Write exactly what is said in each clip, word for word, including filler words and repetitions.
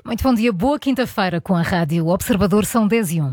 Muito bom dia, boa quinta-feira com a Rádio Observador, são dez e um.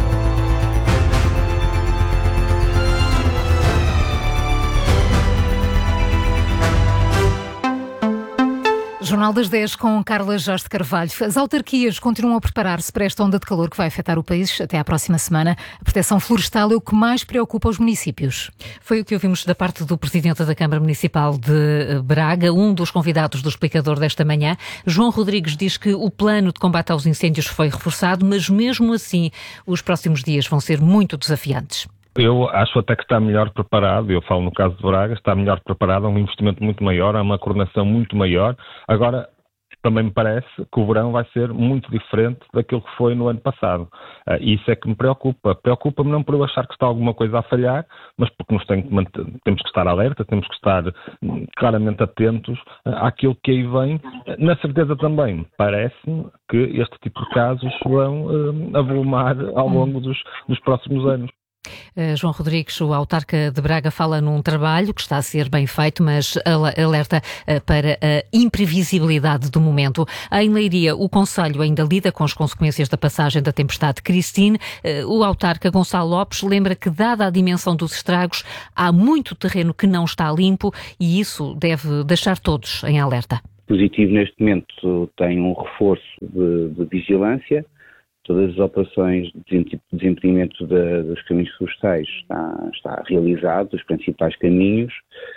Jornal das dez com Carla Jorge de Carvalho. As autarquias continuam a preparar-se para esta onda de calor que vai afetar o país até à próxima semana. A proteção florestal é o que mais preocupa os municípios. Foi o que ouvimos da parte do Presidente da Câmara Municipal de Braga, um dos convidados do explicador desta manhã. João Rodrigues diz que o plano de combate aos incêndios foi reforçado, mas mesmo assim os próximos dias vão ser muito desafiantes. Eu acho até que está melhor preparado, eu falo no caso de Braga, está melhor preparado, há um investimento muito maior, há uma coordenação muito maior. Agora, também me parece que o verão vai ser muito diferente daquilo que foi no ano passado. Uh, e isso é que me preocupa. Preocupa-me não por eu achar que está alguma coisa a falhar, mas porque nos tem que manter, temos que estar alerta, temos que estar hum, claramente atentos uh, àquilo que aí vem. Uh, na certeza também, parece-me que este tipo de casos vão uh, avolumar ao longo dos, dos próximos anos. Uh, João Rodrigues, o autarca de Braga, fala num trabalho que está a ser bem feito, mas alerta uh, para a imprevisibilidade do momento. Em Leiria, o Conselho ainda lida com as consequências da passagem da tempestade Christine. Uh, o autarca Gonçalo Lopes lembra que, dada a dimensão dos estragos, há muito terreno que não está limpo e isso deve deixar todos em alerta. Positivo neste momento tem um reforço de, de vigilância. Todas as operações de desentupimento de, dos caminhos florestais está, está realizado, os principais caminhos.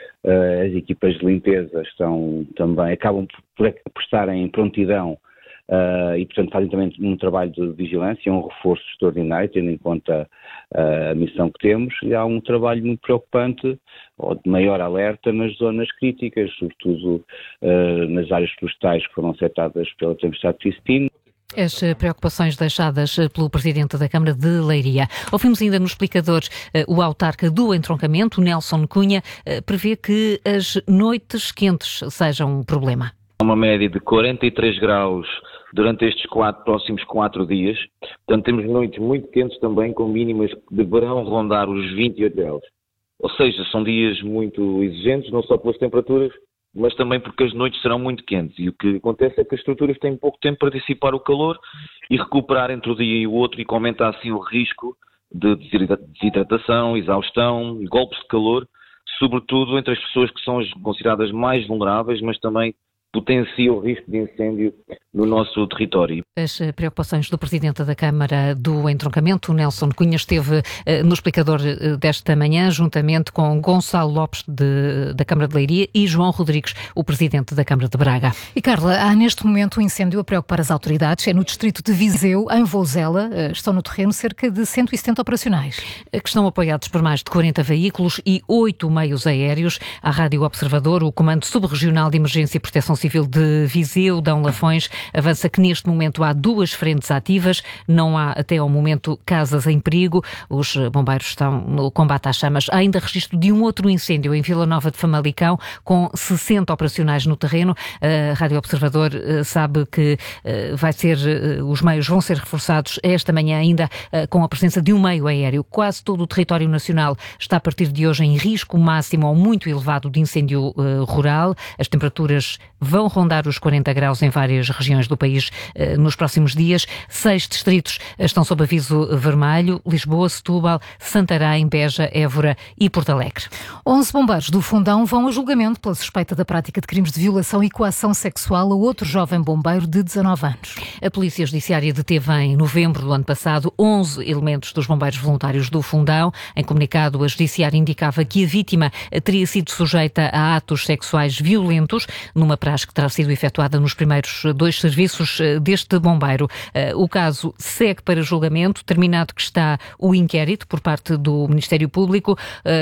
Uh, as equipas de limpeza estão também, acabam por, por estarem em prontidão uh, e, portanto, fazem também um trabalho de vigilância, um reforço extraordinário, tendo em conta uh, a missão que temos. E há um trabalho muito preocupante, ou de maior alerta, nas zonas críticas, sobretudo uh, nas áreas florestais que foram afetadas pela tempestade Christine. As preocupações deixadas pelo Presidente da Câmara de Leiria. Ouvimos ainda no explicador o autarca do entroncamento, Nelson Cunha, prevê que as noites quentes sejam um problema. Uma média de quarenta e três graus durante estes quatro, próximos quatro dias. Portanto, temos noites muito quentes também, com mínimas que deverão rondar os vinte e oito graus. Ou seja, são dias muito exigentes, não só pelas temperaturas, mas também porque as noites serão muito quentes e o que acontece é que as estruturas têm pouco tempo para dissipar o calor e recuperar entre o dia e o outro e que aumenta assim o risco de desidratação, exaustão, golpes de calor, sobretudo entre as pessoas que são as consideradas mais vulneráveis, mas também potencia o risco de incêndio no nosso território. As preocupações do Presidente da Câmara do Entroncamento, Nelson Cunha, esteve uh, no explicador uh, desta manhã, juntamente com Gonçalo Lopes, de, da Câmara de Leiria, e João Rodrigues, o Presidente da Câmara de Braga. E Carla, há neste momento um incêndio a preocupar as autoridades, é no distrito de Viseu, em Vouzela, uh, estão no terreno cerca de cento e setenta operacionais. Que estão apoiados por mais de quarenta veículos e oito meios aéreos. À Rádio Observador, o Comando Subregional de Emergência e Proteção Civil de Viseu, Dão Lafões, avança que neste momento há duas frentes ativas, não há até ao momento casas em perigo, os bombeiros estão no combate às chamas. Há ainda registro de um outro incêndio em Vila Nova de Famalicão, com sessenta operacionais no terreno. A Rádio Observador sabe que vai ser, os meios vão ser reforçados esta manhã ainda com a presença de um meio aéreo. Quase todo o território nacional está a partir de hoje em risco máximo ou muito elevado de incêndio rural. As temperaturas vão rondar os quarenta graus em várias regiões do país eh, nos próximos dias. Seis distritos estão sob aviso vermelho: Lisboa, Setúbal, Santarém, Beja, Évora e Porto Alegre. onze bombeiros do Fundão vão a julgamento pela suspeita da prática de crimes de violação e coação sexual a outro jovem bombeiro de dezanove anos. A Polícia Judiciária deteve em novembro do ano passado onze elementos dos bombeiros voluntários do Fundão. Em comunicado, a Judiciária indicava que a vítima teria sido sujeita a atos sexuais violentos numa praxe que terá sido efetuada nos primeiros dois serviços deste bombeiro. O caso segue para julgamento, terminado que está o inquérito por parte do Ministério Público.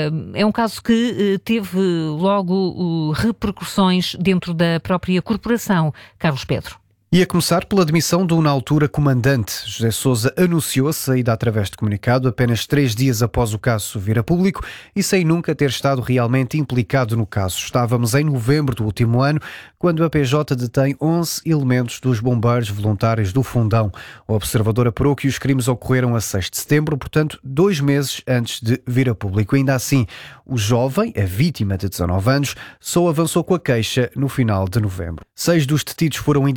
É um caso que teve logo repercussões dentro da própria corporação. Carlos Pedro. E a começar pela demissão do, na altura, comandante. José Sousa anunciou a saída através de comunicado apenas três dias após o caso vir a público e sem nunca ter estado realmente implicado no caso. Estávamos em novembro do último ano, quando a P J detém onze elementos dos bombeiros voluntários do Fundão. O observador apurou que os crimes ocorreram a seis de setembro, portanto, dois meses antes de vir a público. Ainda assim, o jovem, a vítima de dezanove anos, só avançou com a queixa no final de novembro. Seis dos detidos foram indiciados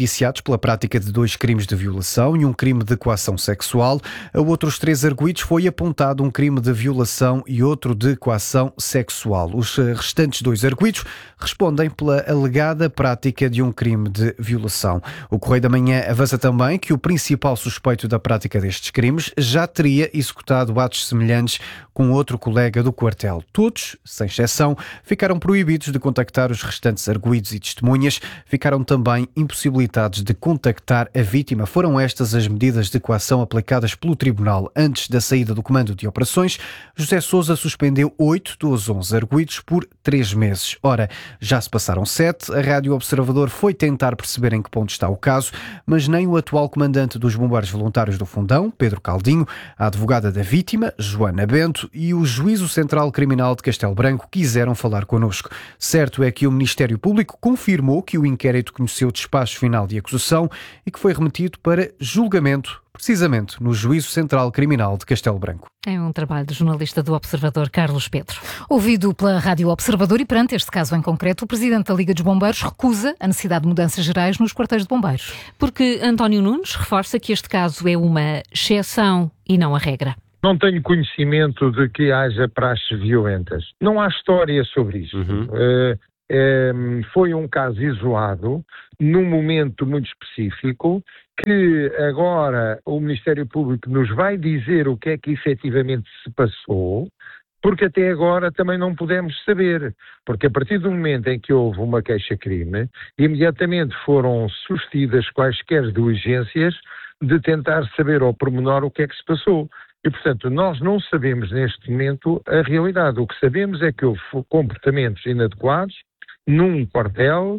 pela prática de dois crimes de violação e um crime de coação sexual. A outros três arguidos foi apontado um crime de violação e outro de coação sexual. Os restantes dois arguidos respondem pela alegada prática de um crime de violação. O Correio da Manhã avança também que o principal suspeito da prática destes crimes já teria executado atos semelhantes com outro colega do quartel. Todos, sem exceção, ficaram proibidos de contactar os restantes arguidos e testemunhas, ficaram também impossibilitados de contactar a vítima. Foram estas as medidas de coação aplicadas pelo Tribunal. Antes da saída do comando de operações, José Sousa suspendeu oito dos onze arguidos por três meses. Ora, já se passaram sete. A Rádio Observador foi tentar perceber em que ponto está o caso, mas nem o atual comandante dos Bombeiros Voluntários do Fundão, Pedro Caldinho, a advogada da vítima, Joana Bento, e o Juízo Central Criminal de Castelo Branco quiseram falar connosco. Certo é que o Ministério Público confirmou que o inquérito conheceu o despacho final de acusação e que foi remetido para julgamento, precisamente no Juízo Central Criminal de Castelo Branco. É um trabalho do jornalista do Observador, Carlos Pedro. Ouvido pela Rádio Observador e perante este caso em concreto, o Presidente da Liga dos Bombeiros recusa a necessidade de mudanças gerais nos quartéis de bombeiros. Porque António Nunes reforça que este caso é uma exceção e não a regra. Não tenho conhecimento de que haja praxes violentas. Não há história sobre isso. Uhum. Uh, um, foi um caso isolado, num momento muito específico, que agora o Ministério Público nos vai dizer o que é que efetivamente se passou, porque até agora também não pudemos saber. Porque a partir do momento em que houve uma queixa-crime, imediatamente foram sucedidas quaisquer diligências de tentar saber ao pormenor o que é que se passou. E, portanto, nós não sabemos neste momento a realidade. O que sabemos é que houve comportamentos inadequados num quartel.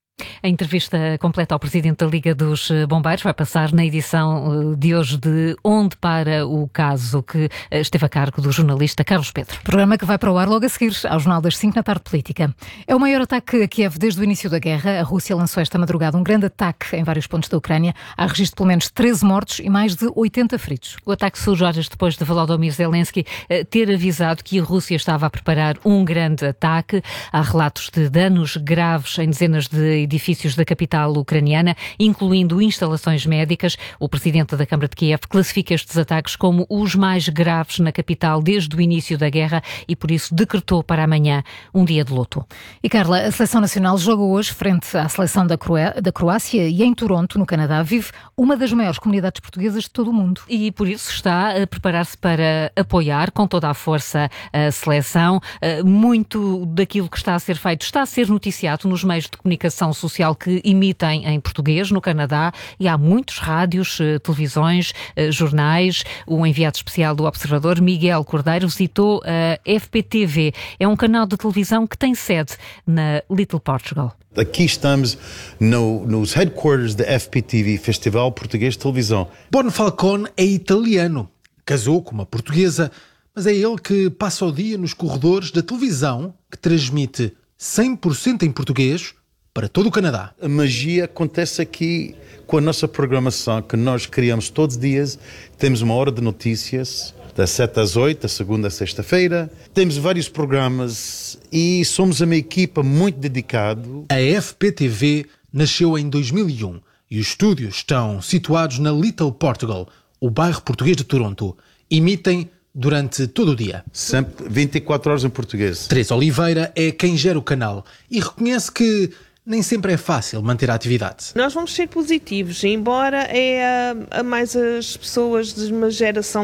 A entrevista completa ao Presidente da Liga dos Bombeiros vai passar na edição de hoje de Onde Para o Caso, que esteve a cargo do jornalista Carlos Pedro. Programa que vai para o ar logo a seguir, ao Jornal das cinco na tarde política. É o maior ataque a Kiev desde o início da guerra. A Rússia lançou esta madrugada um grande ataque em vários pontos da Ucrânia. Há registro de pelo menos treze mortos e mais de oitenta feridos. O ataque surge horas depois de Volodymyr Zelensky ter avisado que a Rússia estava a preparar um grande ataque. Há relatos de danos graves em dezenas de edifícios da capital ucraniana, incluindo instalações médicas. O presidente da Câmara de Kiev classifica estes ataques como os mais graves na capital desde o início da guerra e, por isso, decretou para amanhã um dia de luto. E, Carla, a Seleção Nacional joga hoje frente à Seleção da, Croá- da Croácia e em Toronto, no Canadá, vive uma das maiores comunidades portuguesas de todo o mundo. E, por isso, está a preparar-se para apoiar com toda a força a seleção. Muito daquilo que está a ser feito está a ser noticiado nos meios de comunicação social que emitem em português no Canadá, e há muitos rádios, televisões, jornais. O enviado especial do Observador, Miguel Cordeiro, visitou a F P T V. É um canal de televisão que tem sede na Little Portugal. Aqui estamos no, nos headquarters da F P T V, Festival Português de Televisão. Bon Falcone é italiano, casou com uma portuguesa, mas é ele que passa o dia nos corredores da televisão, que transmite cem por cento em português para todo o Canadá. A magia acontece aqui com a nossa programação, que nós criamos todos os dias. Temos uma hora de notícias, das sete às oito, da segunda a sexta-feira. Temos vários programas e somos uma equipa muito dedicada. A F P T V nasceu em dois mil e um e os estúdios estão situados na Little Portugal, o bairro português de Toronto. Emitem durante todo o dia. Sempre vinte e quatro horas em português. Teresa Oliveira é quem gera o canal e reconhece que nem sempre é fácil manter a atividade. Nós vamos ser positivos, embora é a, a mais as pessoas de uma geração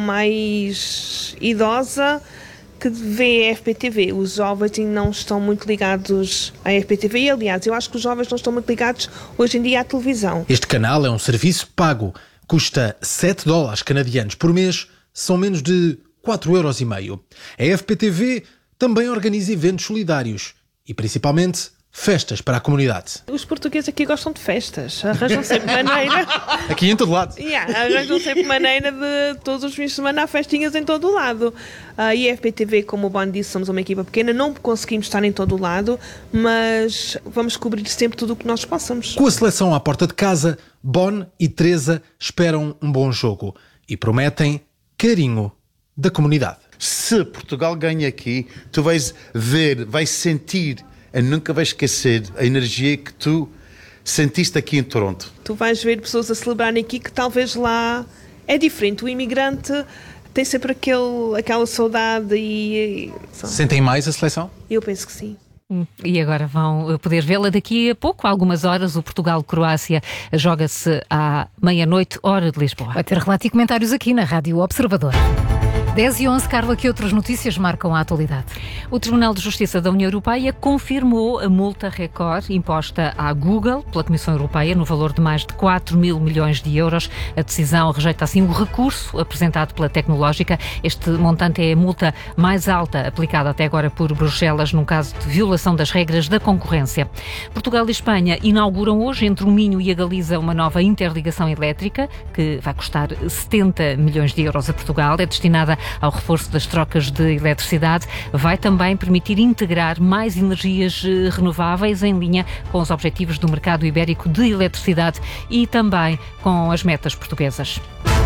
mais idosa que vê a F P T V. Os jovens não estão muito ligados à F P T V e, aliás, eu acho que os jovens não estão muito ligados hoje em dia à televisão. Este canal é um serviço pago. Custa sete dólares canadianos por mês, são menos de quatro euros e meio. A F P T V também organiza eventos solidários e, principalmente, festas para a comunidade. Os portugueses aqui gostam de festas, arranjam sempre maneira. Aqui em todo lado. Yeah, arranjam sempre maneira de todos os fins de semana há festinhas em todo o lado. Uh, e a F P T V, como o Bon disse, somos uma equipa pequena, não conseguimos estar em todo o lado, mas vamos cobrir sempre tudo o que nós possamos. Com a seleção à porta de casa, Bon e Teresa esperam um bom jogo e prometem carinho da comunidade. Se Portugal ganha aqui, tu vais ver, vais sentir e nunca vais esquecer a energia que tu sentiste aqui em Toronto? Tu vais ver pessoas a celebrarem aqui que talvez lá é diferente. O imigrante tem sempre aquele, aquela saudade e... Sentem mais a seleção? Eu penso que sim. E agora vão poder vê-la daqui a pouco, algumas horas. O Portugal-Croácia joga-se à meia-noite, hora de Lisboa. Vai ter relato e comentários aqui na Rádio Observador. dez e onze, Carla, que outras notícias marcam a atualidade? O Tribunal de Justiça da União Europeia confirmou a multa recorde imposta à Google pela Comissão Europeia no valor de mais de quatro mil milhões de euros. A decisão rejeita assim o recurso apresentado pela tecnológica. Este montante é a multa mais alta aplicada até agora por Bruxelas num caso de violação das regras da concorrência. Portugal e Espanha inauguram hoje entre o Minho e a Galiza uma nova interligação elétrica que vai custar setenta milhões de euros a Portugal. É destinada ao reforço das trocas de eletricidade, vai também permitir integrar mais energias renováveis em linha com os objetivos do mercado ibérico de eletricidade e também com as metas portuguesas.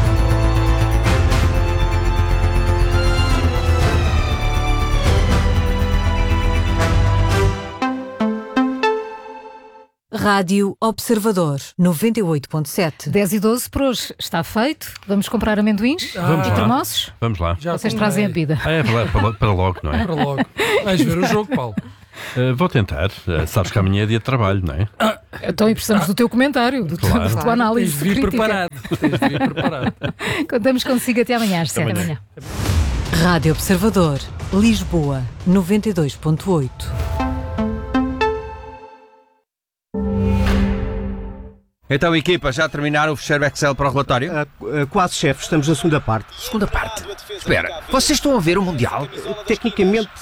Rádio Observador, noventa e oito ponto sete. dez e doze por hoje está feito. Vamos comprar amendoins Vamos e lá. termossos? Vamos lá. Já Vocês trazem a bebida. É, para, para, para logo, não é? Para logo. Vais ver o jogo, Paulo. Uh, vou tentar. Uh, sabes que amanhã é dia de trabalho, não é? Ah, então, e precisamos ah. do teu comentário, do claro. da tua análise. Tens de vir crítica. preparado. Tens de vir preparado. Contamos consigo até amanhã, às sete da manhã. Rádio Observador, Lisboa, noventa e dois ponto oito. Então, equipa, já terminaram o fecheiro Excel para o relatório? Uh, uh, quase, chefe. Estamos na segunda parte. Segunda parte? Espera, vocês estão a ver o Mundial? Uh, tecnicamente,